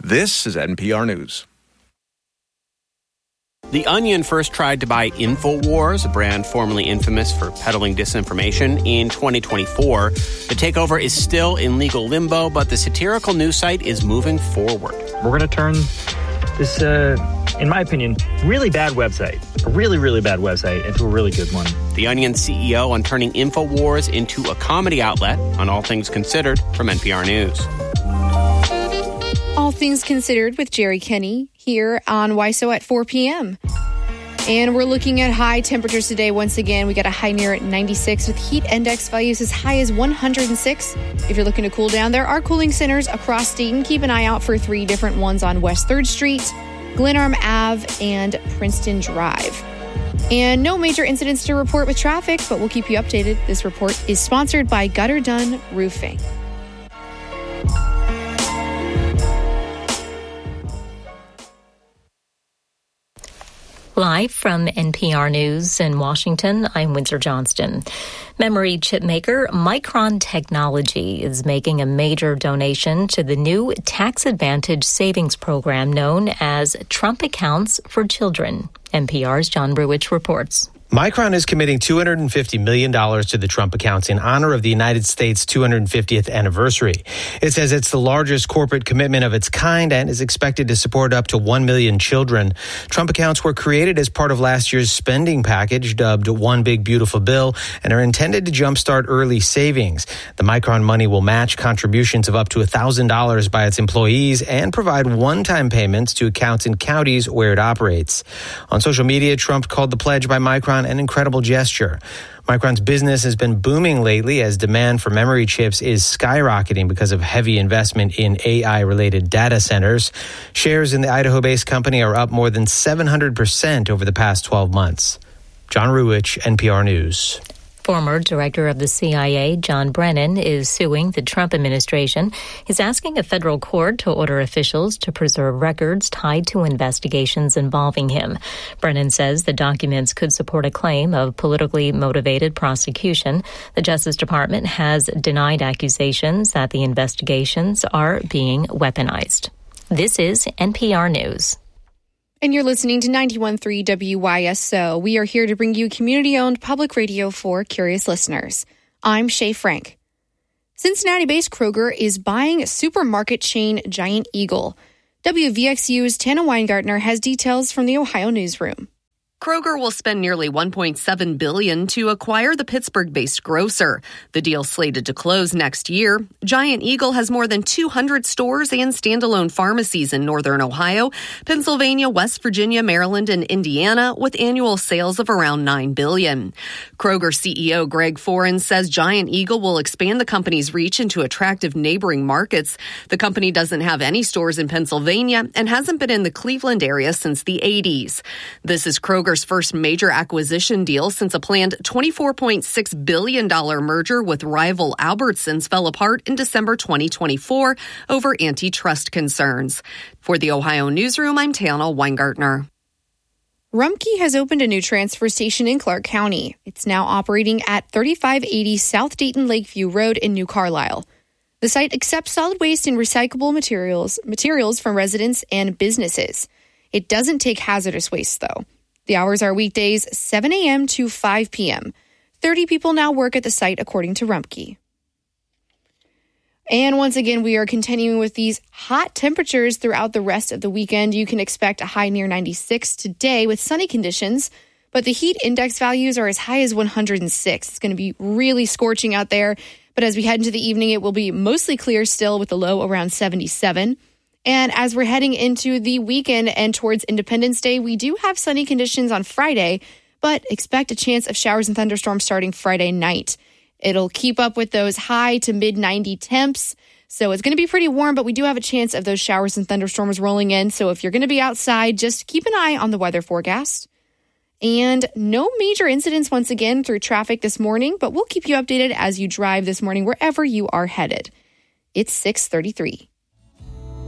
This is NPR News. The Onion first tried to buy InfoWars, a brand formerly infamous for peddling disinformation, in 2024. The takeover is still in legal limbo, but the satirical news site is moving forward. We're going to turn this, in my opinion, really bad website, a really, really bad website, into a really good one. The Onion CEO on turning InfoWars into a comedy outlet on All Things Considered from NPR News. All Things Considered with Jerry Kenny here on WISO at 4 p.m. And we're looking at high temperatures today. Once again, we got a high near 96 with heat index values as high as 106. If you're looking to cool down, there are cooling centers across Dayton. Keep an eye out for 3 different ones on West 3rd Street, Glenarm Ave, and Princeton Drive. And no major incidents to report with traffic, but we'll keep you updated. This report is sponsored by Gutter Dunn Roofing. Live from NPR News in Washington, I'm Windsor Johnston. Memory chip maker Micron Technology is making a major donation to the new tax advantage savings program known as Trump Accounts for Children. NPR's John Bruich reports. Micron is committing $250 million to the Trump accounts in honor of the United States' 250th anniversary. It says it's the largest corporate commitment of its kind and is expected to support up to 1 million children. Trump accounts were created as part of last year's spending package dubbed One Big Beautiful Bill and are intended to jumpstart early savings. The Micron money will match contributions of up to $1,000 by its employees and provide one-time payments to accounts in counties where it operates. On social media, Trump called the pledge by Micron an incredible gesture. Micron's business has been booming lately as demand for memory chips is skyrocketing because of heavy investment in AI-related data centers. Shares in the Idaho-based company are up more than 700% over the past 12 months. John Ruwich, NPR News. Former director of the CIA, John Brennan, is suing the Trump administration. He's asking a federal court to order officials to preserve records tied to investigations involving him. Brennan says the documents could support a claim of politically motivated prosecution. The Justice Department has denied accusations that the investigations are being weaponized. This is NPR News. And you're listening to 91.3 WYSO. We are here to bring you community-owned public radio for curious listeners. I'm Shay Frank. Cincinnati-based Kroger is buying supermarket chain Giant Eagle. WVXU's Tana Weingartner has details from the Ohio newsroom. Kroger will spend nearly $1.7 billion to acquire the Pittsburgh-based grocer. The deal slated to close next year. Giant Eagle has more than 200 stores and standalone pharmacies in northern Ohio, Pennsylvania, West Virginia, Maryland, and Indiana, with annual sales of around $9 billion. Kroger CEO Greg Foran says Giant Eagle will expand the company's reach into attractive neighboring markets. The company doesn't have any stores in Pennsylvania and hasn't been in the Cleveland area since the 80s. This is Kroger's first major acquisition deal since a planned $24.6 billion merger with rival Albertsons fell apart in December 2024 over antitrust concerns. For the Ohio Newsroom, I'm Tana Weingartner. Rumpke has opened a new transfer station in Clark County. It's now operating at 3580 South Dayton Lakeview Road in New Carlisle. The site accepts solid waste and recyclable materials from residents and businesses. It doesn't take hazardous waste, though. The hours are weekdays 7 a.m. to 5 p.m. 30 people now work at the site, according to Rumpke. And once again, we are continuing with these hot temperatures throughout the rest of the weekend. You can expect a high near 96 today with sunny conditions, but the heat index values are as high as 106. It's going to be really scorching out there. But as we head into the evening, it will be mostly clear still with the low around 77. And as we're heading into the weekend and towards Independence Day, we do have sunny conditions on Friday, but expect a chance of showers and thunderstorms starting Friday night. It'll keep up with those high to mid-90 temps. So it's going to be pretty warm, but we do have a chance of those showers and thunderstorms rolling in. So if you're going to be outside, just keep an eye on the weather forecast. And no major incidents once again through traffic this morning, but we'll keep you updated as you drive this morning wherever you are headed. It's 6:33.